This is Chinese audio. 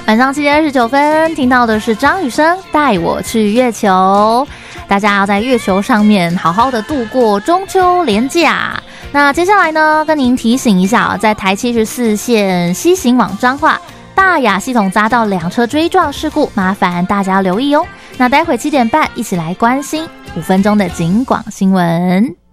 晚上7:29，听到的是张雨生带我去月球。大家要在月球上面好好的度过中秋连假。那接下来呢，跟您提醒一下，在台74线西行往彰化，大雅系统匝道2车追撞事故，麻烦大家留意哦。那待会7点半一起来关心5分钟的警广新闻。